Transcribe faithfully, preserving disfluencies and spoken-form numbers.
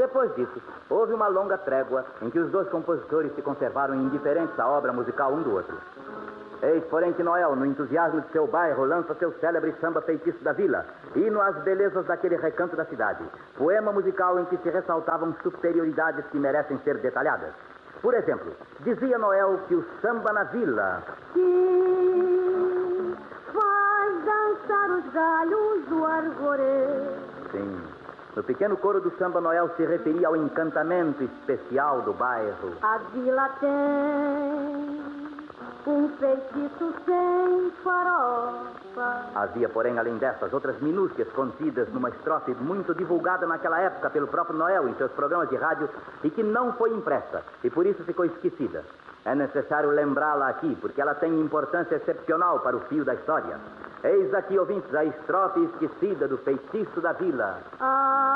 Depois disso, houve uma longa trégua em que os dois compositores se conservaram indiferentes à obra musical um do outro. Eis, porém, que Noel, no entusiasmo de seu bairro, lança seu célebre samba Feitiço da Vila, hino às belezas daquele recanto da cidade, poema musical em que se ressaltavam superioridades que merecem ser detalhadas. Por exemplo, dizia Noel que o samba na vila... Sim, faz dançar os galhos do arvoredo. Sim, no pequeno coro do samba, Noel se referia ao encantamento especial do bairro. A vila tem um feitiço sem farofa. Havia, porém, além dessas, outras minúcias contidas numa estrofe muito divulgada naquela época pelo próprio Noel em seus programas de rádio e que não foi impressa e por isso ficou esquecida. É necessário lembrá-la aqui, porque ela tem importância excepcional para o fio da história. Eis aqui, ouvintes, a estrofe esquecida do Feitiço da Vila. Ah,